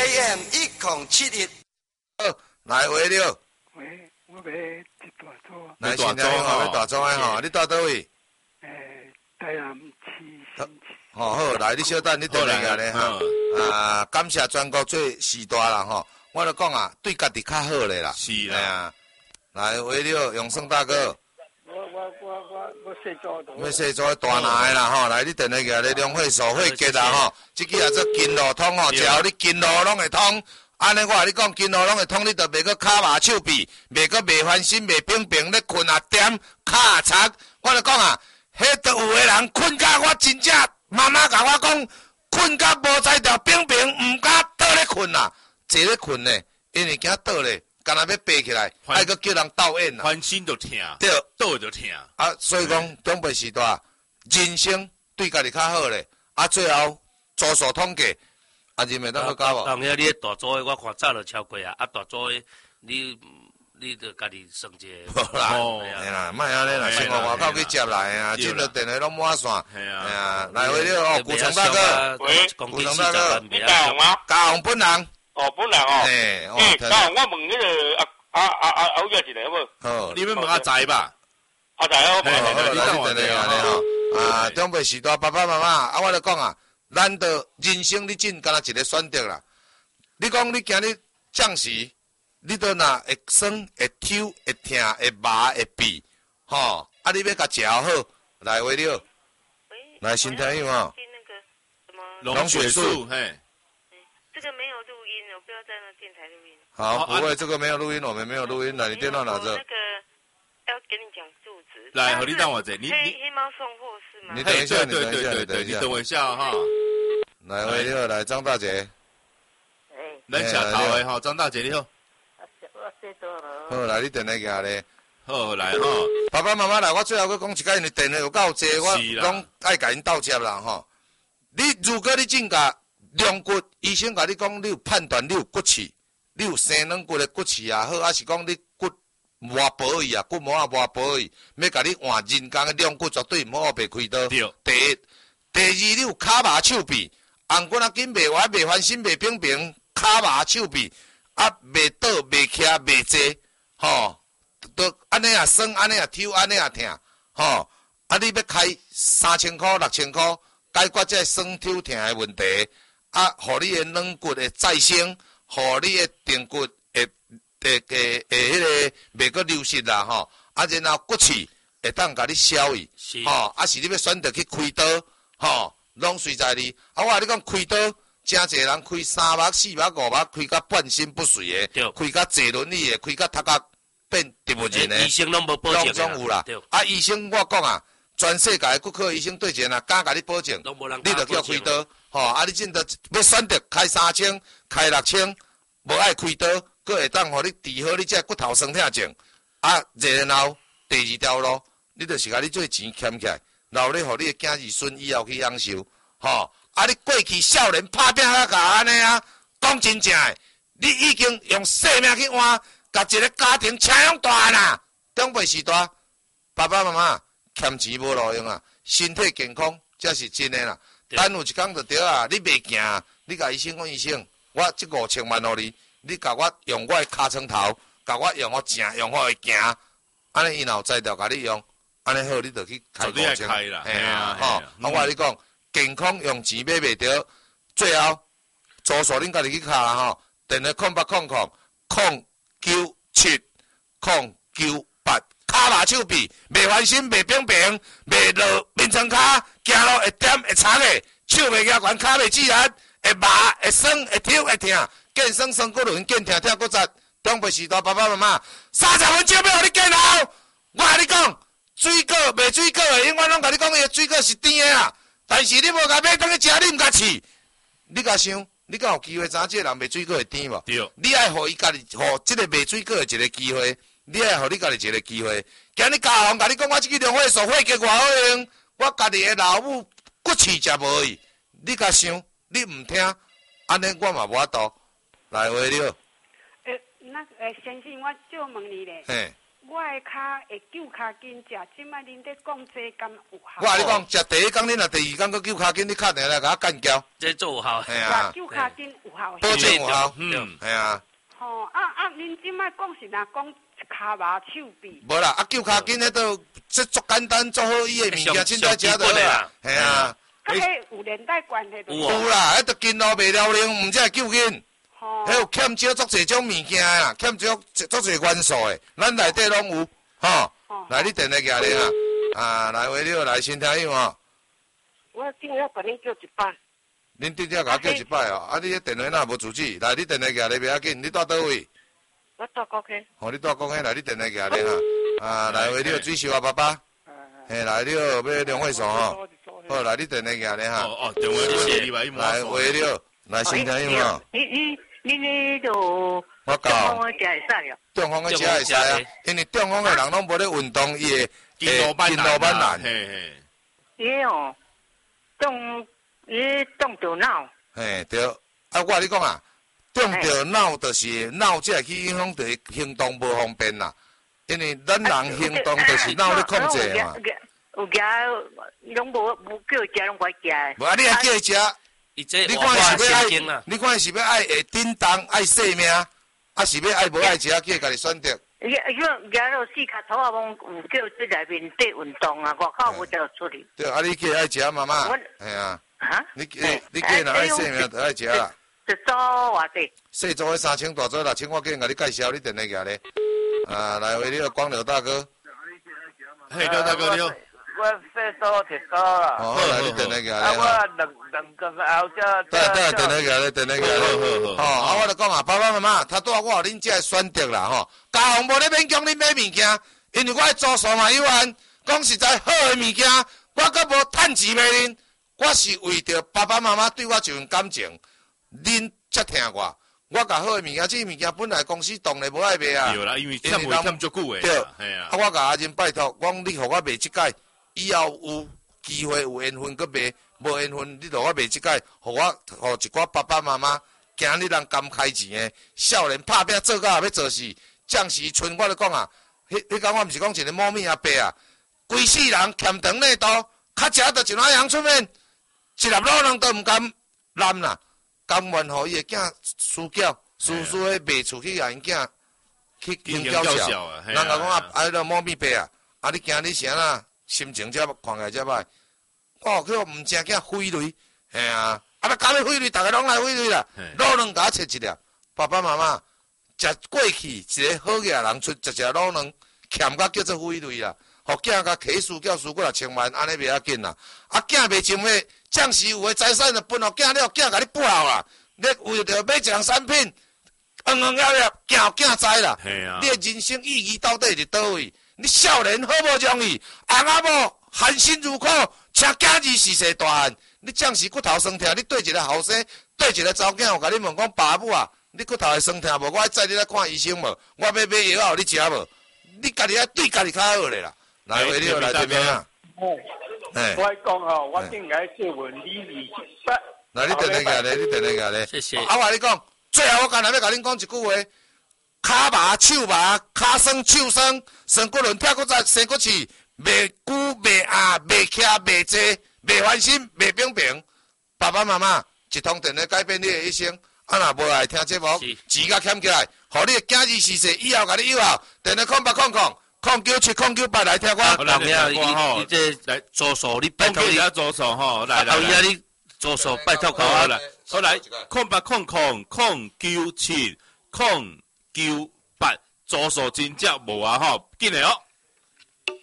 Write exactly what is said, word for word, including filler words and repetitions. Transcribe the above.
A M 一零七一。 好，来喂了。 喂，我要一大组。 来，先听吼，要大组的吼，你住倒位？ 诶，台南市新市。 吼好，来，你小等，你等下咧哈。啊，感谢全国最时代啦吼。我就讲啊，对家己较好咧啦。 是啦。 来喂了，永胜大哥。 我我我我我细组的。 要细组大拿的啦吼，来你电话起来，你两会手会结啦吼，即个也做筋络通吼，只要你筋络拢会通，安尼我甲你讲，筋络拢会通，你就袂个骹麻手臂，袂个袂翻身，袂平平咧困啊点骹擦，我就讲啊，迄都有个人困甲我真正妈妈甲我讲，困甲无才调平平，毋敢倒咧困啦，坐咧困咧，因为惊倒咧。干那要爬起来，还阁叫人倒演啦， 翻身就疼， 对， 倒就疼。 啊，所以讲长辈时代，人生对家己较好咧。啊，最后做数统计，啊，认为当好搞无？ 当遐你大组的，我看早就超过啊。啊，大组的，你你着家己算一下。 好啦，哎啦，莫安尼啦，先往外口去接来啊，接到电话拢满线。哎呀，来回了哦，古城大哥， 喂， 古城大哥， 你嘉宏吗？ 嘉宏本人。 哦，本人哦。 诶， 诶，嘉宏，我问迄个啊啊啊啊欧姐一个好无？ 好， 你要问阿仔吧？ 阿仔哦， 好，好，你等我电话咧吼。啊，长辈时代，爸爸妈妈，啊，我咧讲啊，咱的人生你只干那一个选择啦。你讲你今日暂时，你都若会酸、会抽、会疼、会麻、会痹，吼，啊，你要甲食好，来喂了，来先听有吼。 龙血素，嘿。 这个没有录音，我不要在那电台录音。 好，不会，这个没有录音，我们没有录音。来，你电脑拿着。 那个要跟你讲住址。 来，和你等我者，你黑黑猫送货是吗？ 你等一下， 对对对对对，你等我一下哈。 来，喂，你好，来张大姐。 哎。 咱下头的哈，张大姐你好。 我最多了。 好，来，你电话下咧。 好，来哈。 爸爸妈妈来，我最后佮讲一个，因为电话有够济，我拢爱甲因斗接啦吼。你如果你真甲量骨，医生甲你讲，你有判断你有骨刺，你有生软骨的骨刺也好，还是讲你骨磨薄去啊，骨膜啊磨薄去，要甲你换人工的量骨，绝对毋好被开刀。第一，第二，你有骹麻手臂，红骨啊紧袂歪，袂翻身，袂平平，骹麻手臂啊袂倒，袂徛，袂坐，吼，都安尼啊酸，安尼啊抽，安尼啊疼，吼，啊你要开三千箍、六千箍，解决这酸抽疼的问题。啊，互你的软骨会再生，互你的髌骨会会会会迄个袂阁流失啦吼。啊，然后骨刺会当甲你消去，吼。啊，是你要选择去开刀，吼，拢随在你。啊，我甲你讲开刀，真侪人开三目、四目、五目，开甲半身不遂的，开甲坐轮椅的，开甲头壳变植物人的， 医生拢无保证拢总有啦。啊，医生我讲啊，全世界的骨科医生对前啊，敢甲你保证，你着叫开刀。吼、哦，啊！你真得要选择开三千、开六千，无爱开刀，佫会当互你治好你这骨头酸痛症。啊，然后第二条路，你就是甲你做钱欠起来，然后你互你的囝儿孙以后去享受。吼、哦，啊！你过去少年拍拼啊，甲安尼啊，讲真正诶，你已经用性命去换，甲一个家庭请养大汉啊！长辈时代，爸爸妈妈欠钱无路用啊，身体健康才是真诶啦。等有一天就对啊！你袂行，你甲医生讲医生，我这五千万互你，你甲我用我的尻川头，甲我用我正，用我的行，安尼伊若有才调甲你用，安尼好，你就去开五千。 开啦， 嘿啊，吼！啊，我甲你讲，健康用钱买袂着，最后住所恁家己去敲啦吼，电话空八空空空九七空九八。骹麻手臂，袂翻身，袂平平，袂落面床骹，行路会点会擦的，手袂举悬，骹袂自然，会麻会酸会抽会疼，见酸酸骨轮，见疼疼骨折。长辈时代爸爸妈妈，三十分钟要互你见好。我甲你讲，水果袂水果的，永远拢甲你讲伊的水果是甜的啊。但是你无甲买当去食，你毋甲饲。你甲想，你敢有机会知影这个人卖水果会甜无？对。你爱互伊家己，互即个卖水果的一个机会。你爱互你家己一个机会，今日嘉宏甲你讲，我即个量血素血结偌好用，我家己的老母骨刺食无去，你甲想，你毋听，安尼我嘛无法度。来话了。 诶，那诶，先生，我就问你咧。 嘿。 我的骹会揪骹筋食，即摆恁在讲这敢有效？ 我跟你讲，食第一工，恁若第二工搁揪骹筋，你敲电话来甲我干交。 这做有效。 系啊。 揪骹筋有效。 保证有效。 嗯， 系啊。 吼啊啊！恁即摆讲是若讲骹麻手臂。 无啦，啊揪骹筋迄都这足简单，做好伊的物件，凊彩食就好啦。系啊。 甲迄有连带关系的。 有啦，迄着筋路袂了灵，毋才会揪筋。迄有欠少足侪种物件啦，欠少足侪元素的，咱内底拢有，吼。来，你电话举咧啊！啊，来，为了来新听友吼。 我今日把恁叫一摆。 恁直接甲我叫一摆哦，啊！你迄电话哪无主旨？来，你电话举咧袂要紧，你住倒位？ 我住高溪。 吼，你住高溪来，你电话举咧哈。啊，来，为了水秀啊，爸爸。嘿，来，你要两会所吼。好，来，你电话举咧哈。 哦哦，电话谢谢。 来，为了来新听友吼。 你你你你都。 我教。 中风的食会使哦。 中风的食会使啊，因为中风的人拢无咧运动，伊会筋络板难。 嘿嘿。 伊哦，动伊动到脑。 嘿对，啊我甲你讲啊，动到脑就是脑才会去影响着行动无方便啦，因为咱人行动就是脑咧控制嘛。 有食，拢无无叫食，拢怪食。 无啊，你还叫伊食？你看是要爱，你看是要爱会叮当爱性命。啊是要爱无爱食，叫伊家己选择。 伊伊讲行到四脚头啊，讲有叫在内面底运动啊，外口无得出去。 对，啊你叫爱食妈妈。系啊。哈？你你叫若爱性命就爱食啦。 一组偌济？ 细组的三千大组六千，我叫人甲你介绍，你电话举咧。啊，来为你光刘大哥。 嘿，刘大哥你好。 我细组铁组啦。 哦，来你电话举咧。 啊，我两两个后只。 对对，电话举咧，电话举咧。好，啊，我就讲啊，爸爸妈妈，他带我互恁遮选择啦吼。家父无咧勉强恁买物件，因为我爱做数码有限。讲实在，好的物件，我阁无趁钱买恁。我是为着爸爸妈妈对我这份感情，恁才听我。我甲好的物件，这物件本来公司当然无爱卖啊。 对啦，因为欠袂欠足久诶。 对，啊，我甲阿珍拜托，讲你互我卖即届。以后有机会有缘分，佮卖无缘分，你著我卖即届，互我互一寡爸爸妈妈，今日人甘开钱的少年拍拼做到要做事。将时春我咧讲啊，迄迄讲我毋是讲一个猫咪阿伯啊，规世人欠长内多，较食着一碗阳春面，一粒老人都毋甘揽啦，甘愿互伊的囝输缴，输输的卖厝去甲因囝去经销销。人甲讲啊，啊迄个猫咪伯啊，啊你今日是安那？心情才看起来才歹，哦，叫毋正惊飞雷，嘿啊，啊，那搞咧飞雷，逐个拢来飞雷啦。老卵甲我切一粒，爸爸妈妈食过去一个好嘢人出一只老卵，欠甲叫做飞雷啦。互囝甲起输叫输过六千万，安尼袂要紧啦。啊，囝袂情话，暂时有诶财产就分互囝了，囝甲你补好啦。你为着买一项产品，嗯嗯了了，囝有囝知啦。你诶人生意义到底是倒位？你少年好无容易，翁仔某含辛茹苦，请囝儿是世大汉。你暂时骨头酸痛，你对一个后生，对一个查某囝，有甲你问讲爸母啊，你骨头会酸痛无？我爱载你来看医生无？我要买药互你食无？你家己爱对家己较好咧啦。来，为你来这边啊。 哎，我讲吼，我顶个做文理二十八。 来，你电话举咧，你电话举咧。 谢谢。 啊，我甲你讲，最后我刚才要甲恁讲一句话。骹麻、手麻、骹酸、手酸，酸骨轮、跳骨仔、生骨刺，袂久、袂压、袂徛、袂坐、袂烦心、袂平平。爸爸妈妈一通电话改变你的一生。啊，若无爱听节目，钱甲欠起来，互你的囝儿逝世以后，甲你友好，电话空八空空空九七空九八来听我。 好，来听我，你这来左手，你拜托你左手吼，来来。 后日你左手拜托佢。 好来，好来，空八空空空九七空。九八左手真正无啊吼，紧来哦。